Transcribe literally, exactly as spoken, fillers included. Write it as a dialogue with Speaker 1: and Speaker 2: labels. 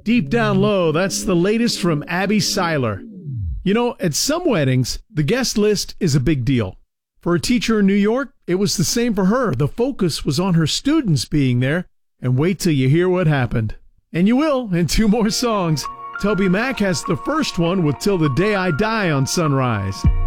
Speaker 1: Deep Down Low, that's the latest from Abby Seiler. You know, at some weddings, the guest list is a big deal. For a teacher in New York, it was the same for her. The focus was on her students being there, and wait till you hear what happened. And you will in two more songs. Toby Mac has the first one with Till the Day I Die on Sunrise.